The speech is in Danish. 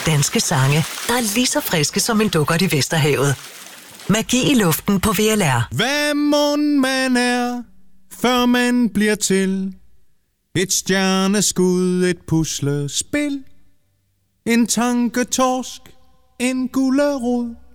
danske sange, der er lige så friske som en dukkert i Vesterhavet. Magi i luften på VLR. Hvad mon man er, før man bliver til? Et stjerneskud, et puslespil, en tanketorsk, en gulerod.